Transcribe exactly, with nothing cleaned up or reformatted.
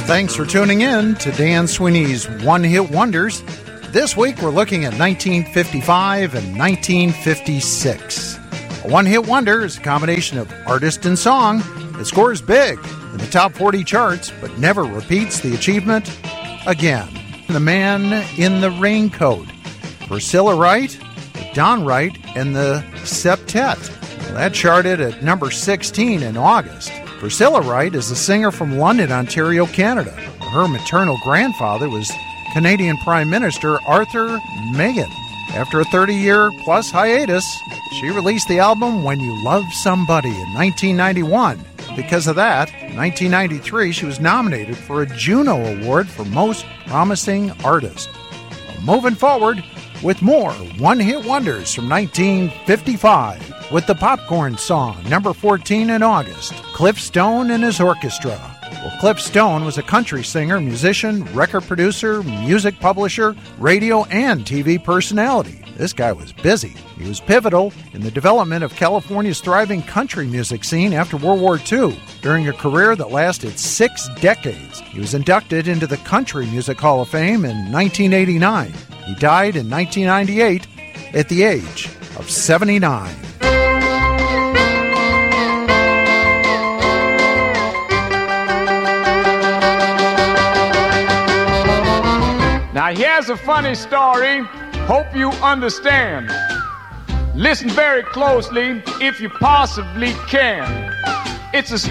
Thanks for tuning in to Dan Sweeney's One Hit Wonders. This week we're looking at nineteen fifty-five and nineteen fifty-six. A one-hit wonder is a combination of artist and song that scores big in the top forty charts, but never repeats the achievement again. The Man in the Raincoat, Priscilla Wright, Don Wright, and the Septet. Well, that charted at number sixteen in August. Priscilla Wright is a singer from London, Ontario, Canada. Her maternal grandfather was Canadian Prime Minister Arthur Meighen. After a thirty-year-plus hiatus, she released the album When You Love Somebody in nineteen ninety-one. Because of that, in nineteen ninety-three, she was nominated for a Juno Award for Most Promising Artist. Well, moving forward with more one-hit wonders from nineteen fifty-five. With the Popcorn Song, number fourteen in August, Cliff Stone and his orchestra. Well, Cliff Stone was a country singer, musician, record producer, music publisher, radio, and T V personality. This guy was busy. He was pivotal in the development of California's thriving country music scene after World War Two. During a career that lasted six decades, he was inducted into the Country Music Hall of Fame in nineteen eighty-nine. He died in nineteen ninety-eight at the age of seventy-nine. Now here's a funny story. Hope you understand. Listen very closely if you possibly can. It's a